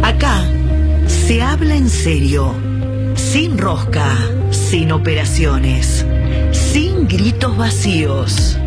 Acá se habla en serio, sin rosca, sin operaciones, sin gritos vacíos.